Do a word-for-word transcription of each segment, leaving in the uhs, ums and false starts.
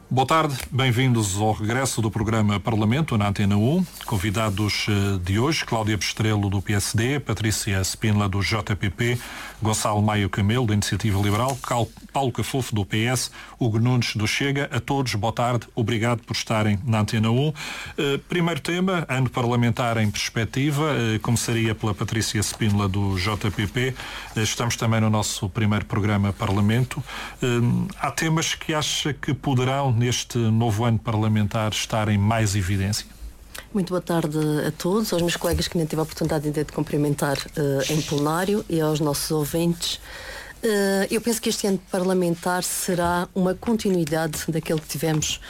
Boa tarde, bem-vindos ao regresso do programa Parlamento na Antena um. Convidados de hoje, Cláudia Pestrelo do P S D, Patrícia Spínola do J P P, Gonçalo Maio Camelo da Iniciativa Liberal, Paulo Cafofo do P S, Hugo Nunes do Chega. A todos, boa tarde, obrigado por estarem na Antena um. Uh, primeiro tema, ano parlamentar em perspectiva, uh, começaria pela Patrícia Spínola do J P P. Uh, estamos também no nosso primeiro programa Parlamento. Uh, há temas que acha que poderão neste novo ano parlamentar estar em mais evidência? Muito boa tarde a todos, aos meus colegas que ainda tive a oportunidade de cumprimentar uh, em plenário e aos nossos ouvintes. Uh, eu penso que este ano parlamentar será uma continuidade daquele que tivemos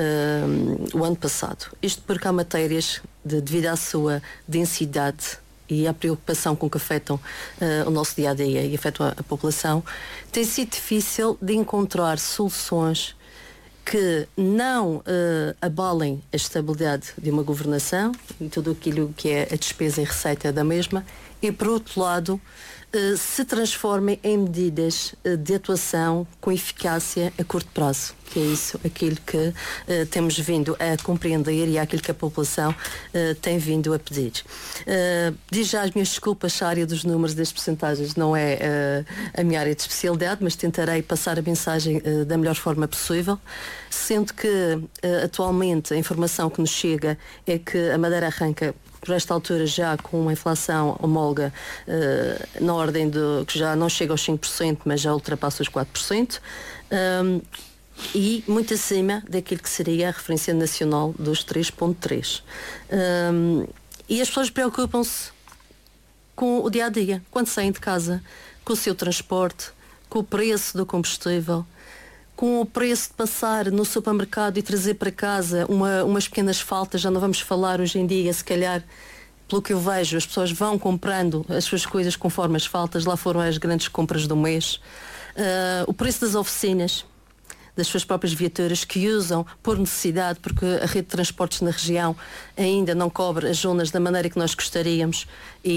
uh, o ano passado. Isto porque há matérias, de, devido à sua densidade e à preocupação com que afetam uh, o nosso dia-a-dia e afetam a, a população, tem sido difícil de encontrar soluções que não uh, abalem a estabilidade de uma governação e tudo aquilo que é a despesa e receita da mesma, e, por outro lado, uh, se transformem em medidas uh, de atuação com eficácia a curto prazo, que é isso, aquilo que uh, temos vindo a compreender e é aquilo que a população uh, tem vindo a pedir. Uh, diz já as minhas desculpas se a área dos números das percentagens não é uh, a minha área de especialidade, mas tentarei passar a mensagem uh, da melhor forma possível, sendo que uh, atualmente a informação que nos chega é que a Madeira arranca por esta altura já com uma inflação homóloga uh, na ordem de que já não chega aos cinco por cento, mas já ultrapassa os quatro por cento. Um, e muito acima daquilo que seria a referência nacional dos três vírgula três. Um, e as pessoas preocupam-se com o dia-a-dia, quando saem de casa, com o seu transporte, com o preço do combustível, com o preço de passar no supermercado e trazer para casa uma, umas pequenas faltas. Já não vamos falar hoje em dia, se calhar, pelo que eu vejo, as pessoas vão comprando as suas coisas conforme as faltas. Lá foram as grandes compras do mês. Uh, o preço das oficinas, das suas próprias viaturas que usam por necessidade, porque a rede de transportes na região ainda não cobre as zonas da maneira que nós gostaríamos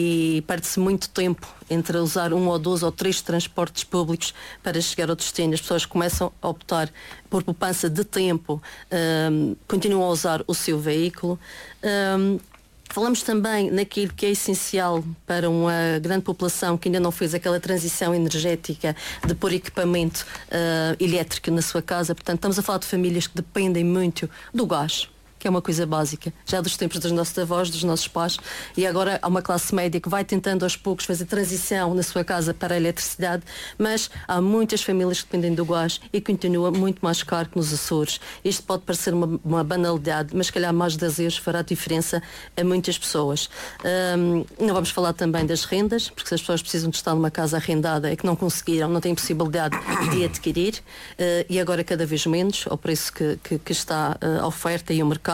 e perde-se muito tempo entre usar um ou dois ou três transportes públicos para chegar ao destino. As pessoas começam a optar por poupança de tempo, um, continuam a usar o seu veículo. Um, Falamos também naquilo que é essencial para uma grande população que ainda não fez aquela transição energética de pôr equipamento uh, elétrico na sua casa. Portanto, estamos a falar de famílias que dependem muito do gás, que é uma coisa básica, já dos tempos dos nossos avós, dos nossos pais, e agora há uma classe média que vai tentando aos poucos fazer transição na sua casa para a eletricidade, mas há muitas famílias que dependem do gás e continua muito mais caro que nos Açores. Isto pode parecer uma, uma banalidade, mas se calhar mais de dez euros fará diferença a muitas pessoas. Um, não vamos falar também das rendas, porque se as pessoas precisam de estar numa casa arrendada é que não conseguiram, não têm possibilidade de adquirir, uh, e agora cada vez menos, ao preço que, que, que está uh, a oferta e o mercado.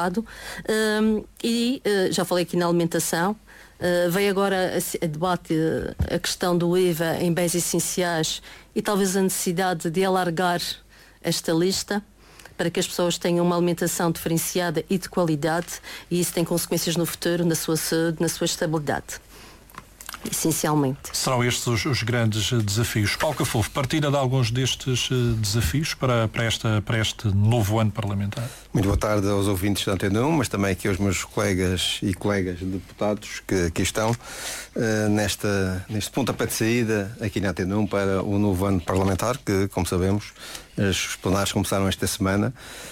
Um, e uh, já falei aqui na alimentação, uh, veio agora a, a debate uh, a questão do I V A em bens essenciais e talvez a necessidade de alargar esta lista para que as pessoas tenham uma alimentação diferenciada e de qualidade, e isso tem consequências no futuro, na sua saúde, na sua estabilidade. Essencialmente. Serão estes os, os grandes desafios. Paulo Cafofo, partilha de alguns destes uh, desafios para, para, esta, para este novo ano parlamentar? Muito boa tarde aos ouvintes da Antena um, mas também aqui aos meus colegas e colegas deputados que aqui estão uh, nesta, neste pontapé de saída aqui na Antena um para o novo ano parlamentar, que, como sabemos, os plenários começaram esta semana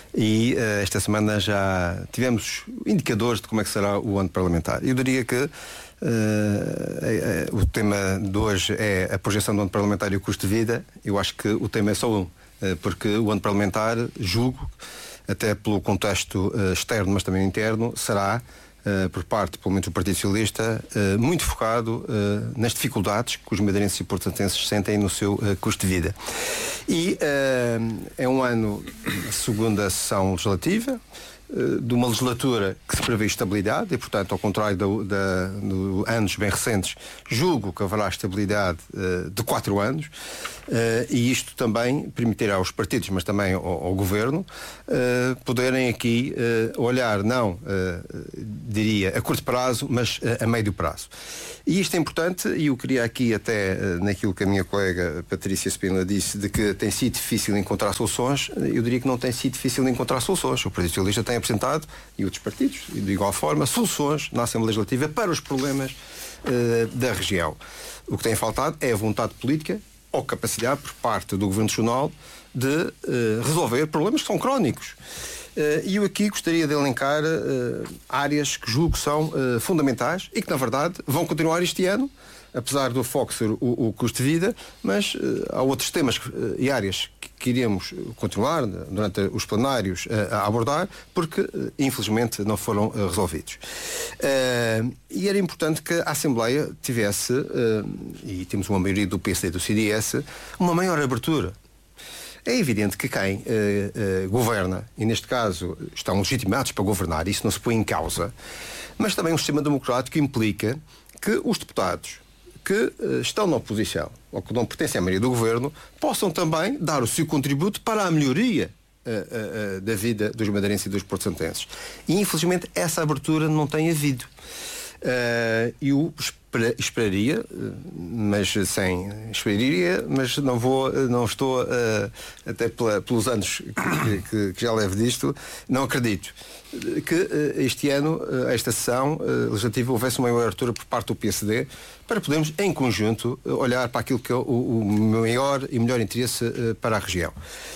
e uh, esta semana já tivemos indicadores de como é que será o ano parlamentar. Eu diria que Uh, uh, uh, o tema de hoje é a projeção do ano parlamentar e o custo de vida. Eu acho que o tema é só um, uh, porque o ano parlamentar, julgo, até pelo contexto uh, externo, mas também interno, será, uh, por parte, pelo menos do Partido Socialista, uh, muito focado uh, nas dificuldades que os madeirenses e portantenses sentem no seu uh, custo de vida. E uh, é um ano, a segunda sessão legislativa, de uma legislatura que se prevê estabilidade e, portanto, ao contrário de, de, de anos bem recentes, julgo que haverá estabilidade uh, de quatro anos. Uh, e isto também permitirá aos partidos, mas também ao, ao Governo, uh, poderem aqui uh, olhar, não, uh, diria, a curto prazo, mas uh, a médio prazo. E isto é importante, e eu queria aqui até, uh, naquilo que a minha colega Patrícia Spínola disse, de que tem sido difícil encontrar soluções, eu diria que não tem sido difícil encontrar soluções. O Partido Socialista tem apresentado, e outros partidos, de igual forma, soluções na Assembleia Legislativa para os problemas uh, da região. O que tem faltado é a vontade política ou capacidade por parte do Governo Nacional de uh, resolver problemas que são crónicos. Uh, e eu aqui gostaria de elencar uh, áreas que julgo que são uh, fundamentais e que, na verdade, vão continuar este ano, apesar do foco ser o, o custo de vida, mas uh, há outros temas uh, e áreas que, que iremos continuar durante os plenários uh, a abordar, porque, uh, infelizmente, não foram uh, resolvidos. Uh, e era importante que a Assembleia tivesse, uh, e temos uma maioria do P S D e do C D S, uma maior abertura. É evidente que quem uh, uh, governa, e neste caso estão legitimados para governar, isso não se põe em causa, mas também um sistema democrático implica que os deputados que uh, estão na oposição, ou que não pertencem à maioria do governo, possam também dar o seu contributo para a melhoria uh, uh, uh, da vida dos madeirenses e dos porto-santenses. E infelizmente essa abertura não tem havido. Uh, eu espera, esperaria, mas sem esperaria, mas não vou, não estou uh, até pela, pelos anos que, que, que já levo disto, não acredito que uh, este ano, uh, esta sessão uh, legislativa, houvesse uma maior abertura por parte do P S D para podermos em conjunto olhar para aquilo que é o, o maior e melhor interesse uh, para a região.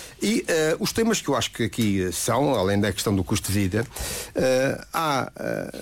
E uh, os temas que eu acho que aqui são, além da questão do custo de vida, uh, há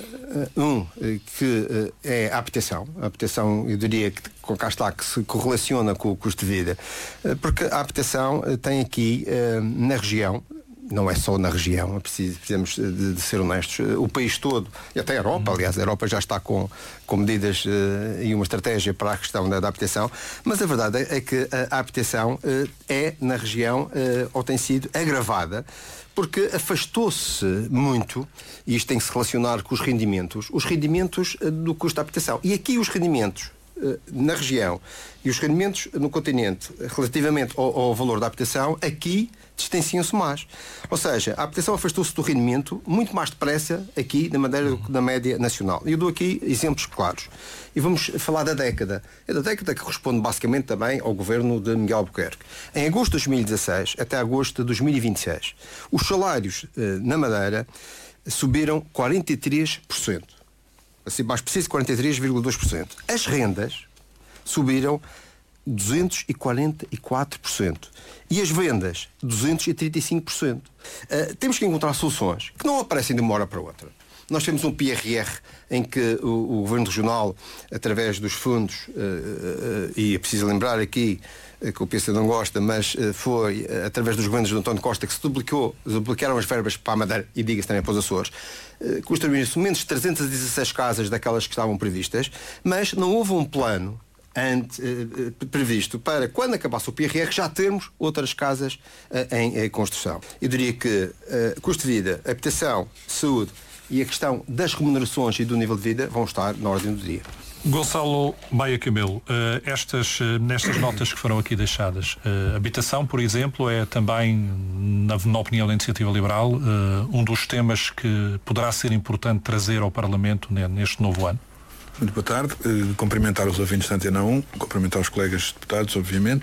uh, um que uh, é a habitação. A habitação, eu diria que cá está, que se correlaciona com o custo de vida, uh, porque a habitação uh, tem aqui uh, na região, não é só na região, é preciso, precisamos de, de ser honestos, o país todo, e até a Europa, aliás, a Europa já está com, com medidas uh, e uma estratégia para a questão da, da habitação, mas a verdade é que a, a habitação uh, é na região, uh, ou tem sido agravada, porque afastou-se muito, e isto tem que se relacionar com os rendimentos, os rendimentos uh, do custo da habitação. E aqui os rendimentos uh, na região e os rendimentos no continente, relativamente ao, ao valor da habitação, aqui distanciam-se mais. Ou seja, a habitação afastou-se do rendimento muito mais depressa aqui na Madeira do que na média nacional. E eu dou aqui exemplos claros. E vamos falar da década. É da década que corresponde basicamente também ao governo de Miguel Albuquerque. Em agosto de dois mil e dezasseis até agosto de dois mil e vinte e seis, os salários eh, na Madeira subiram quarenta e três por cento. Assim, mais preciso, quarenta e três vírgula dois por cento. As rendas subiram duzentos e quarenta e quatro por cento. E as vendas, duzentos e trinta e cinco por cento. Uh, temos que encontrar soluções que não aparecem de uma hora para outra. Nós temos um P R R em que o, o Governo Regional, através dos fundos, uh, uh, e é preciso lembrar aqui uh, que o P S D não gosta, mas uh, foi uh, através dos governos de António Costa que se duplicou, duplicaram as verbas para a Madeira e, diga-se também, para os Açores. Uh, construíram-se menos de trezentas e dezasseis casas daquelas que estavam previstas, mas não houve um plano Ante, eh, previsto para, quando acabasse o P R R, já termos outras casas eh, em, em construção. Eu diria que eh, custo de vida, habitação, saúde e a questão das remunerações e do nível de vida vão estar na ordem do dia. Gonçalo Maia Camelo, estas, nestas notas que foram aqui deixadas, a habitação, por exemplo, é também, na, na opinião da Iniciativa Liberal, um dos temas que poderá ser importante trazer ao Parlamento neste novo ano? Muito boa tarde, uh, cumprimentar os ouvintes da Antena um, cumprimentar os colegas deputados, obviamente.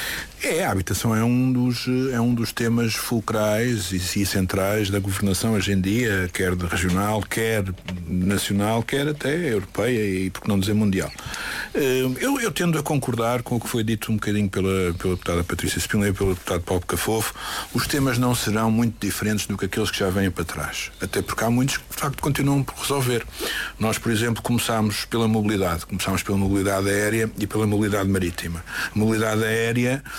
É, a habitação é um dos, é um dos temas fulcrais e, e centrais da governação hoje em dia, quer de regional, quer nacional, quer até europeia e, por que não dizer, mundial. Uh, eu, eu tendo a concordar com o que foi dito um bocadinho pela, pela deputada Patrícia Spínola e pelo deputado Paulo Cafofo. Os temas não serão muito diferentes do que aqueles que já vêm para trás. Até porque há muitos que, de facto, continuam por resolver. Nós, por exemplo, começámos pela mobilidade. Começámos pela mobilidade aérea e pela mobilidade marítima. A mobilidade aérea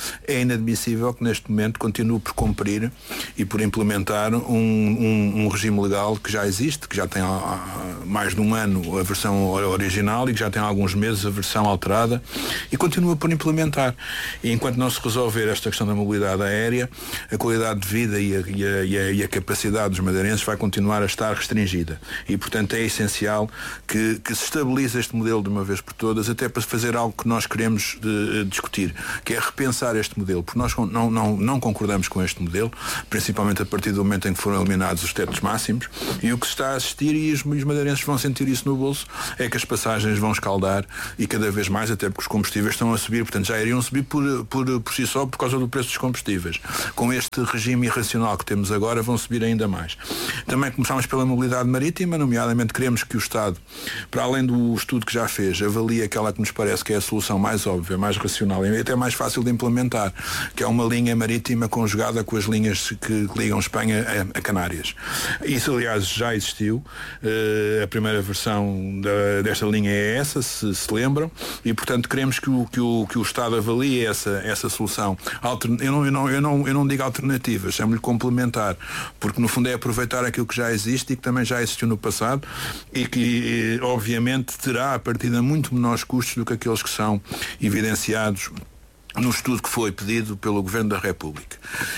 é inadmissível que neste momento continue por cumprir e por implementar um, um, um regime legal que já existe, que já tem há mais de um ano a versão original e que já tem há alguns meses a versão alterada e continua por implementar. E enquanto não se resolver esta questão da mobilidade aérea, a qualidade de vida e a, e a, e a, e a capacidade dos madeirenses vai continuar a estar restringida. E, portanto, é essencial que, que se estabilize este modelo de uma vez por todas, até para fazer algo que nós queremos de, de discutir, que é repensar este modelo, porque nós não, não, não concordamos com este modelo, principalmente a partir do momento em que foram eliminados os tetos máximos, e o que se está a assistir, e os, os madeirenses vão sentir isso no bolso, é que as passagens vão escaldar e cada vez mais, até porque os combustíveis estão a subir, portanto já iriam subir por, por, por si só por causa do preço dos combustíveis. Com este regime irracional que temos agora, vão subir ainda mais. Também começámos pela mobilidade marítima, nomeadamente queremos que o Estado, para além do estudo que já fez, avalie aquela que nos parece que é a solução mais óbvia, mais racional e até mais fácil de implementar, que é uma linha marítima conjugada com as linhas que ligam Espanha a, a Canárias. Isso, aliás, já existiu. Uh, a primeira versão da, desta linha é essa, se se lembram, e, portanto, queremos que o, que o, que o Estado avalie essa, essa solução. Altern... Eu, não, eu, não, eu, não, eu não digo alternativa, chamo-lhe complementar, porque, no fundo, é aproveitar aquilo que já existe e que também já existiu no passado e que, obviamente, terá, a partir de muito menores custos do que aqueles que são evidenciados no estudo que foi pedido pelo Governo da República.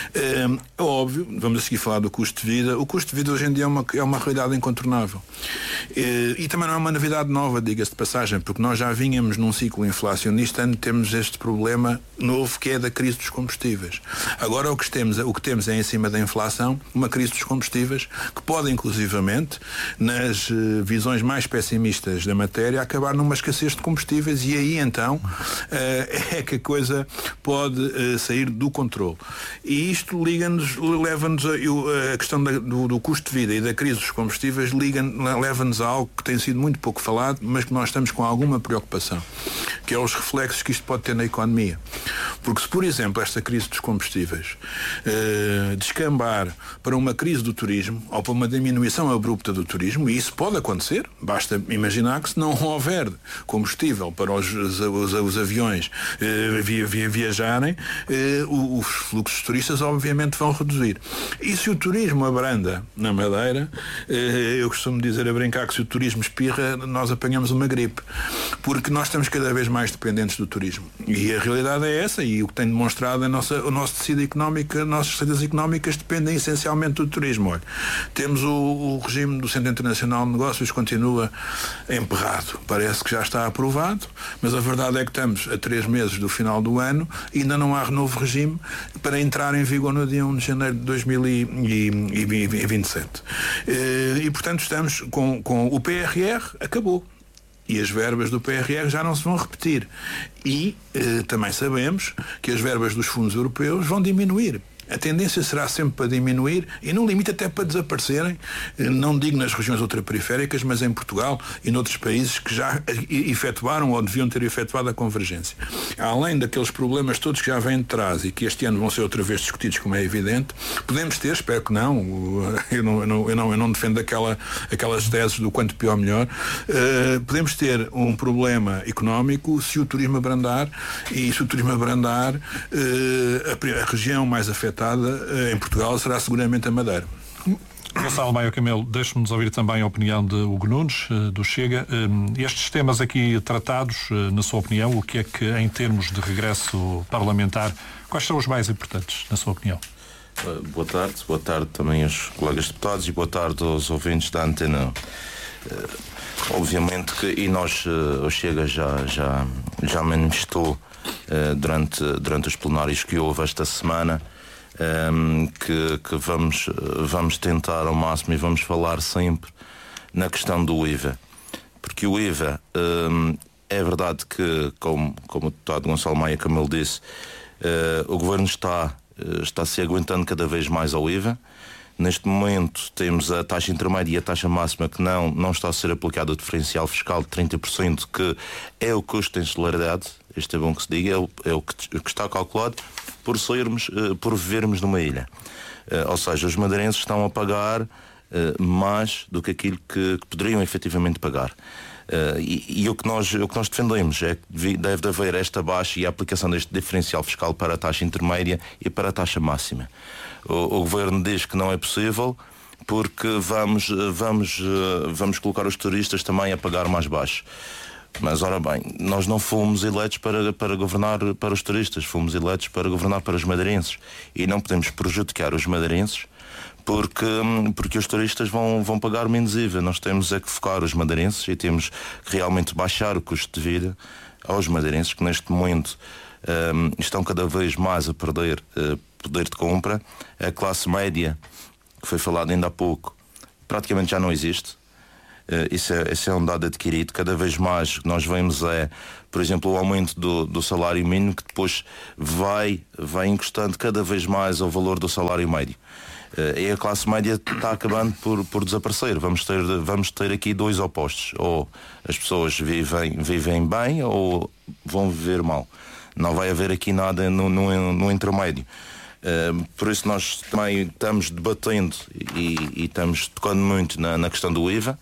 É óbvio, vamos a seguir falar do custo de vida. O custo de vida hoje em dia é uma, é uma realidade incontornável. É, e também não é uma novidade nova, diga-se de passagem, porque nós já vínhamos num ciclo inflacionista onde temos este problema novo que é da crise dos combustíveis. Agora o que temos, o que temos é, em cima da inflação, uma crise dos combustíveis que pode, inclusivamente, nas uh, visões mais pessimistas da matéria, acabar numa escassez de combustíveis e aí então uh, é que a coisa pode uh, sair do controle. E isto liga-nos, leva-nos a, a questão da, do, do custo de vida e da crise dos combustíveis liga, leva-nos a algo que tem sido muito pouco falado, mas que nós estamos com alguma preocupação, que é os reflexos que isto pode ter na economia. Porque se, por exemplo, esta crise dos combustíveis uh, descambar para uma crise do turismo ou para uma diminuição abrupta do turismo, e isso pode acontecer, basta imaginar que se não houver combustível para os, os, os, os aviões uh, via via viajarem, eh, os fluxos de turistas obviamente vão reduzir. E se o turismo abranda na Madeira, eh, eu costumo dizer a brincar que se o turismo espirra, nós apanhamos uma gripe. Porque nós estamos cada vez mais dependentes do turismo. E a realidade é essa, e o que tem demonstrado a nossa, o nosso tecido económico, as nossas receitas económicas dependem essencialmente do turismo. Olha, temos o, o regime do Centro Internacional de Negócios continua emperrado. Parece que já está aprovado, mas a verdade é que estamos a três meses do final do ano e ainda não há novo regime para entrar em vigor no dia primeiro de janeiro de dois mil e vinte e sete. E, portanto, estamos com, com o P R R, acabou. E as verbas do P R R já não se vão repetir. E eh, também sabemos que as verbas dos fundos europeus vão diminuir. A tendência será sempre para diminuir e, no limite, até para desaparecerem, não digo nas regiões ultraperiféricas, mas em Portugal e noutros países que já efetuaram ou deviam ter efetuado a convergência. Além daqueles problemas todos que já vêm de trás e que este ano vão ser outra vez discutidos, como é evidente, podemos ter, espero que não, eu não, eu não, eu não, eu não defendo aquela, aquelas teses do quanto pior melhor, uh, podemos ter um problema económico se o turismo abrandar, e se o turismo abrandar, uh, a, a região mais afetada em Portugal será seguramente a Madeira. Gonçalo Maia Camelo, deixe-nos ouvir também a opinião de Hugo Nunes, do Chega. Estes temas aqui tratados, na sua opinião, o que é que, em termos de regresso parlamentar, quais são os mais importantes, na sua opinião? Boa tarde, boa tarde também aos colegas deputados e boa tarde aos ouvintes da Antena. Obviamente que, e nós, o Chega já, já, já manifestou durante, durante os plenários que houve esta semana, Um, que, que vamos, vamos tentar ao máximo e vamos falar sempre na questão do I V A, porque o I V A um, é verdade que, como, como o deputado Gonçalo Maia Camelo disse, uh, o Governo está, uh, está se aguentando cada vez mais ao I V A. Neste momento temos a taxa intermédia e a taxa máxima que não, não está a ser aplicada, o diferencial fiscal de trinta por cento, que é o custo em solidariedade, isto é bom que se diga, é o, é o, que, o que está calculado por sairmos, uh, por vivermos numa ilha. Uh, ou seja, os madeirenses estão a pagar uh, mais do que aquilo que, que poderiam efetivamente pagar. Uh, e, e o, que nós, o que nós defendemos é que deve haver esta baixa e a aplicação deste diferencial fiscal para a taxa intermédia e para a taxa máxima. O, o Governo diz que não é possível porque vamos, vamos, vamos colocar os turistas também a pagar mais baixo. Mas, ora bem, nós não fomos eleitos para, para governar para os turistas, fomos eleitos para governar para os madeirenses. E não podemos prejudicar os madeirenses porque, porque os turistas vão, vão pagar menos I V A. Nós temos é que focar os madeirenses e temos que realmente baixar o custo de vida aos madeirenses, que neste momento um, estão cada vez mais a perder uh, poder de compra. A classe média, que foi falado ainda há pouco, praticamente já não existe. Uh, isso, é, isso é um dado adquirido. Cada vez mais nós vemos é, por exemplo, o aumento do, do salário mínimo, que depois vai, vai encostando cada vez mais ao valor do salário médio. Uh, e a classe média está acabando por, por desaparecer. Vamos ter, vamos ter aqui dois opostos. Ou as pessoas vivem, vivem bem ou vão viver mal. Não vai haver aqui nada no, no, no intermédio. Uh, por isso nós também estamos debatendo e, e estamos tocando muito na, na questão do I V A.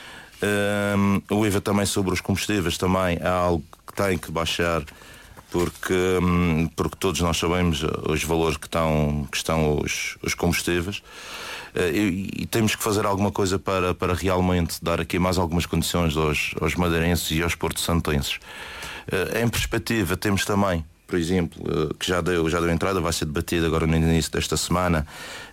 Uh, o I V A também sobre os combustíveis também é algo que tem que baixar, porque, um, porque todos nós sabemos os valores que estão, que estão os, os combustíveis. Uh, e, e temos que fazer alguma coisa para, para realmente dar aqui mais algumas condições aos, aos madeirenses e aos porto-santenses. Uh, em perspectiva temos também, por exemplo, uh, que já deu, já deu entrada, vai ser debatido agora no início desta semana,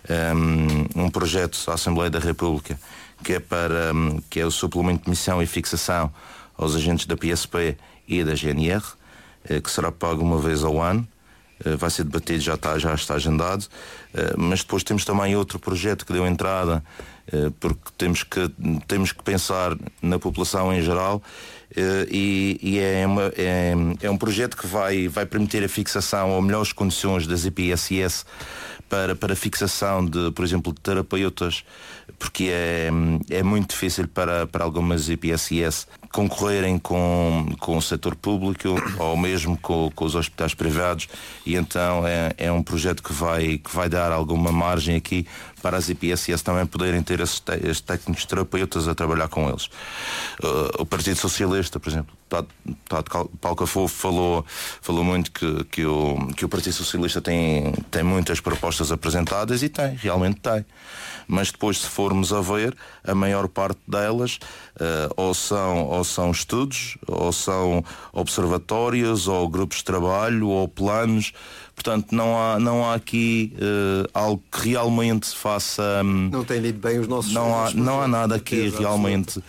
um, um projeto à Assembleia da República que é, para, um, que é o suplemento de missão e fixação aos agentes da P S P e da G N R, uh, que será pago uma vez ao ano. Uh, vai ser debatido, já está, já está agendado. Uh, mas depois temos também outro projeto que deu entrada, uh, porque temos que, temos que pensar na população em geral. Uh, e e é, uma, é, é um projeto que vai, vai permitir a fixação ou melhores condições das I P S S para, para fixação de, por exemplo, de terapeutas, porque é, é muito difícil para, para algumas I P S S concorrerem com, com o setor público ou mesmo com, com os hospitais privados, e então é, é um projeto que vai, que vai dar alguma margem aqui para as I P S S também poderem ter esses, esses técnicos terapeutas a trabalhar com eles. Uh, o Partido Socialista, por exemplo, Paulo Cafofo falou, falou muito que, que, o, que o Partido Socialista tem, tem muitas propostas apresentadas, e tem, realmente tem. Mas depois, se formos a ver, a maior parte delas uh, ou, são, ou são estudos, ou são observatórios, ou grupos de trabalho, ou planos. Portanto, não há, não há aqui uh, algo que realmente faça... Um, não tem lido bem os nossos... Não há, não há nada aqui realmente...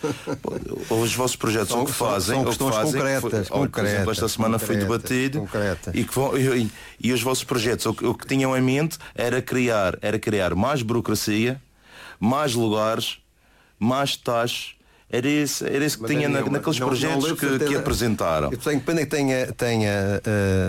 Os vossos projetos, são, o que fazem... São questões o que fazem, concretas. Foi, concreta, por exemplo, esta semana concreta, foi debatido. Concreta. E, que vão, e, e os vossos projetos, o que, o que tinham em mente era criar, era criar mais burocracia, mais lugares, mais taxas. Era isso, era isso que mas tinha é na, naqueles não, projetos não que, que apresentaram. Eu tenho pena que tenha, tenha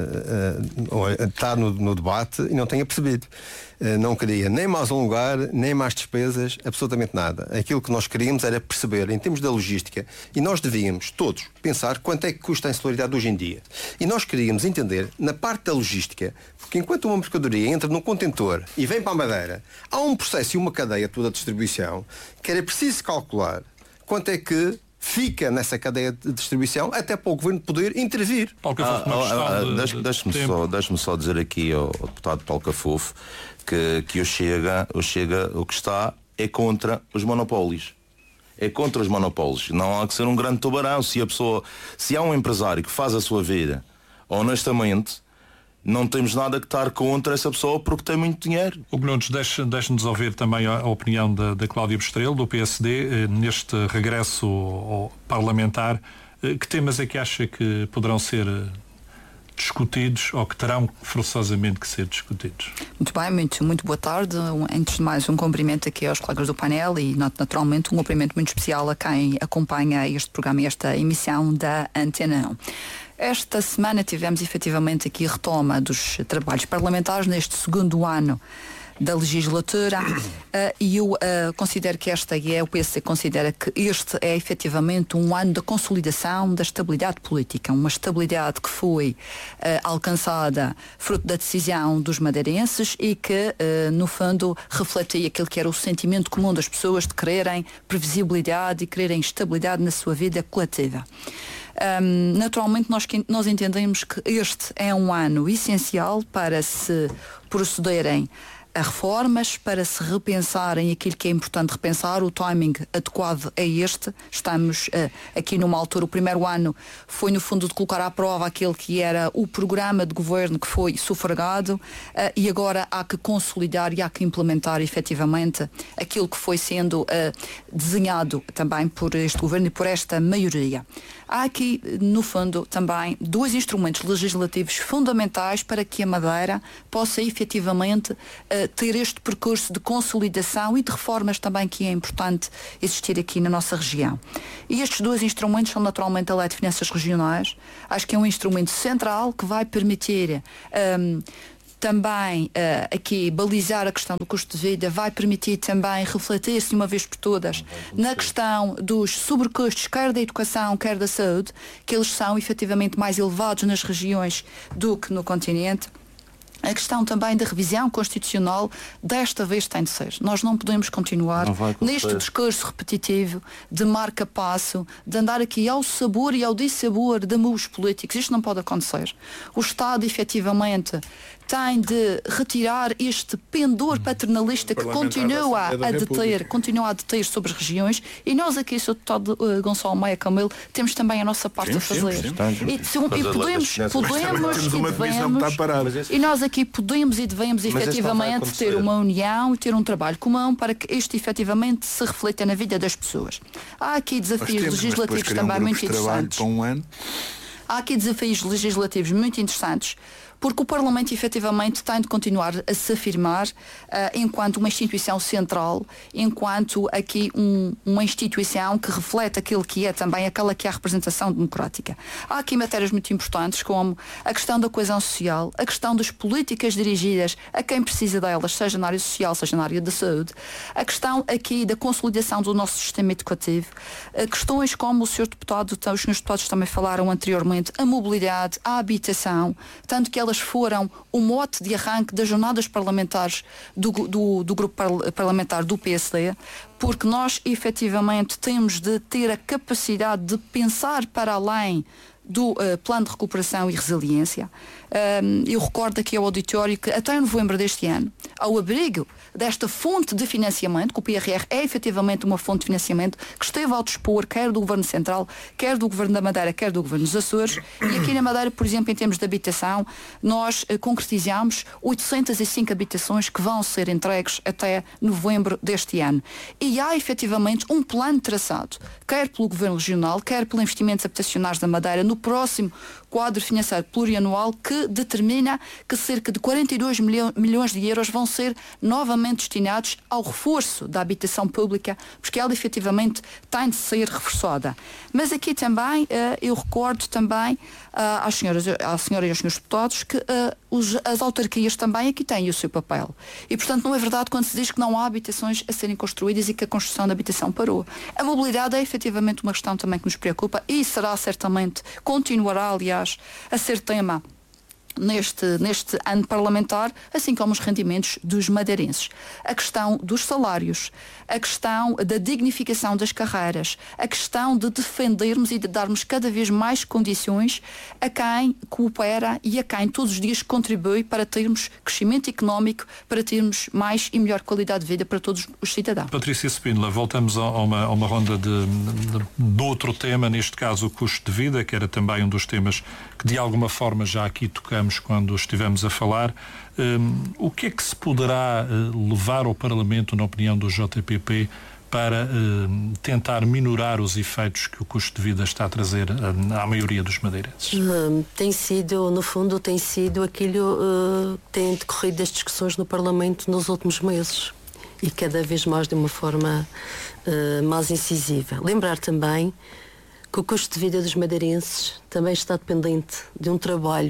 uh, uh, uh, está no, no debate e não tenha percebido. Uh, não queria nem mais um lugar, nem mais despesas, absolutamente nada. Aquilo que nós queríamos era perceber, em termos da logística, e nós devíamos todos pensar quanto é que custa a insularidade hoje em dia. E nós queríamos entender, na parte da logística, porque enquanto uma mercadoria entra num contentor e vem para a Madeira, há um processo e uma cadeia toda de distribuição que era preciso calcular quanto é que fica nessa cadeia de distribuição até para o Governo poder intervir. Paulo Cafofo, ah, ah, de, deixe-me de só, deixe-me só dizer aqui ao, ao deputado Paulo Cafofo que, que o, Chega, o Chega o que está é contra os monopólios. É contra os monopólios. Não há que ser um grande tubarão. Se a pessoa, se há um empresário que faz a sua vida honestamente, não temos nada que estar contra essa pessoa porque tem muito dinheiro. O Nunes, deixe-nos ouvir também a opinião da, da Cláudia Bestrelo, do P S D, eh, neste regresso ao parlamentar. Eh, que temas é que acha que poderão ser eh, discutidos ou que terão forçosamente que ser discutidos? Muito bem, muito, muito boa tarde. Antes de mais, um cumprimento aqui aos colegas do painel e, naturalmente, um cumprimento muito especial a quem acompanha este programa e esta emissão da Antena um. Esta semana tivemos efetivamente aqui retoma dos trabalhos parlamentares neste segundo ano da legislatura uh, e eu uh, considero que esta é, o P S D considera que este é efetivamente um ano de consolidação da estabilidade política, uma estabilidade que foi uh, alcançada fruto da decisão dos madeirenses e que uh, no fundo refletia aquilo que era o sentimento comum das pessoas de quererem previsibilidade e quererem estabilidade na sua vida coletiva. Um, naturalmente nós, nós entendemos que este é um ano essencial para se procederem a reformas, para se repensarem aquilo que é importante repensar. O timing adequado é este. Estamos uh, aqui numa altura, o primeiro ano foi no fundo de colocar à prova aquele que era o programa de governo que foi sufragado uh, e agora há que consolidar e há que implementar efetivamente aquilo que foi sendo uh, desenhado também por este governo e por esta maioria. Há aqui, no fundo, também dois instrumentos legislativos fundamentais para que a Madeira possa efetivamente uh, ter este percurso de consolidação e de reformas também que é importante existir aqui na nossa região. E estes dois instrumentos são naturalmente a Lei de Finanças Regionais. Acho que é um instrumento central que vai permitir um, também uh, aqui balizar a questão do custo de vida, vai permitir também refletir-se de uma vez por todas na questão dos sobrecustos, quer da educação, quer da saúde, que eles são efetivamente mais elevados nas regiões do que no continente. A questão também da revisão constitucional desta vez tem de ser. Nós não podemos continuar neste discurso repetitivo de marca-passo, de andar aqui ao sabor e ao dissabor de murros políticos. Isto não pode acontecer. O Estado efetivamente tem de retirar este pendor paternalista que continua a deter, continua a deter sobre as regiões, e nós aqui, Senhor Deputado uh, Gonçalo Maia Camelo, temos também a nossa parte a fazer. E, se, e podemos, podemos e devemos, e nós aqui podemos e devemos efetivamente ter uma união e ter um trabalho comum para que isto efetivamente se reflita na vida das pessoas. Há aqui desafios legislativos também muito interessantes. Há aqui desafios legislativos muito interessantes, porque o Parlamento efetivamente tem de continuar a se afirmar uh, enquanto uma instituição central, enquanto aqui um, uma instituição que reflete aquilo que é também aquela que é a representação democrática. Há aqui matérias muito importantes como a questão da coesão social, a questão das políticas dirigidas a quem precisa delas, seja na área social, seja na área da saúde, a questão aqui da consolidação do nosso sistema educativo, uh, questões como o senhor deputado, os senhores deputados também falaram anteriormente, a mobilidade, a habitação, tanto que elas foram o mote de arranque das jornadas parlamentares do, do, do grupo parlamentar do P S D, porque nós efetivamente temos de ter a capacidade de pensar para além do uh, Plano de Recuperação e Resiliência. Um, eu recordo aqui ao auditório que até em novembro deste ano, ao abrigo desta fonte de financiamento, que o P R R é efetivamente uma fonte de financiamento que esteve ao dispor quer do Governo Central, quer do Governo da Madeira, quer do Governo dos Açores, e aqui na Madeira, por exemplo, em termos de habitação, nós uh, concretizamos oitocentas e cinco habitações que vão ser entregues até novembro deste ano. E há efetivamente um plano traçado, quer pelo Governo Regional, quer pelos investimentos habitacionais da Madeira, no próximo quadro financeiro plurianual, que determina que cerca de quarenta e dois milhões de euros vão ser novamente destinados ao reforço da habitação pública, porque ela efetivamente tem de ser reforçada. Mas aqui também, eu recordo também às senhoras, à senhora e aos senhores deputados que os, as autarquias também aqui têm o seu papel. E, portanto, não é verdade quando se diz que não há habitações a serem construídas e que a construção da habitação parou. A mobilidade é efetivamente uma questão também que nos preocupa e será certamente, continuará, aliás, a ser tema Neste, neste ano parlamentar, assim como os rendimentos dos madeirenses. A questão dos salários, a questão da dignificação das carreiras, a questão de defendermos e de darmos cada vez mais condições a quem coopera e a quem todos os dias contribui para termos crescimento económico, para termos mais e melhor qualidade de vida para todos os cidadãos. Patrícia Spínola, voltamos a uma, a uma ronda de, de, de outro tema, neste caso o custo de vida, que era também um dos temas que de alguma forma já aqui tocamos quando estivemos a falar. Um, o que é que se poderá uh, levar ao Parlamento, na opinião do J P P, para uh, tentar minorar os efeitos que o custo de vida está a trazer uh, à maioria dos madeirenses? Uh, tem sido, no fundo, tem sido aquilo uh, que tem decorrido das discussões no Parlamento nos últimos meses e cada vez mais de uma forma uh, mais incisiva. Lembrar também que o custo de vida dos madeirenses também está dependente de um trabalho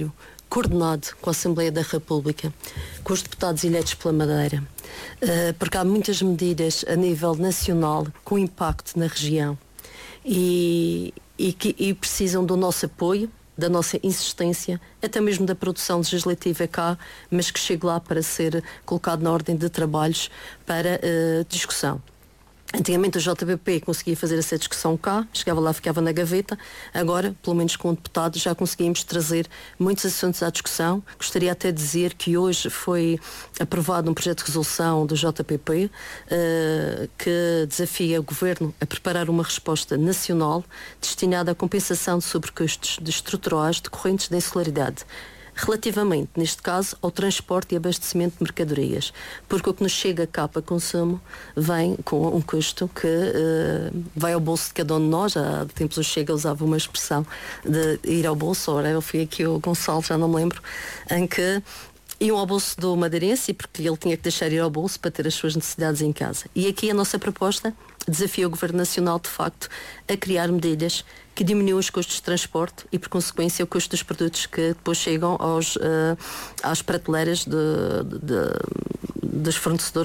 coordenado com a Assembleia da República, com os deputados eleitos pela Madeira, uh, porque há muitas medidas a nível nacional com impacto na região e, e, que, e precisam do nosso apoio, da nossa insistência, até mesmo da produção legislativa cá, mas que chegue lá para ser colocado na ordem de trabalhos para uh, discussão. Antigamente o J P P conseguia fazer essa discussão cá, chegava lá, ficava na gaveta. Agora, pelo menos com o deputado, já conseguimos trazer muitos assuntos à discussão. Gostaria até de dizer que hoje foi aprovado um projeto de resolução do J P P uh, que desafia o Governo a preparar uma resposta nacional destinada à compensação de sobrecustos de estruturais decorrentes da insularidade, relativamente, neste caso, ao transporte e abastecimento de mercadorias, porque o que nos chega cá para consumo vem com um custo que uh, vai ao bolso de cada um de nós. Há tempos o Chega usava uma expressão de ir ao bolso, ora eu fui aqui o Gonçalo, já não me lembro, em que iam ao bolso do madeirense, porque ele tinha que deixar ir ao bolso para ter as suas necessidades em casa. E aqui a nossa proposta desafia o Governo Nacional, de facto, a criar medidas que diminuam os custos de transporte e, por consequência, o custo dos produtos que depois chegam aos, uh, às prateleiras de, de, de, dos fornecedores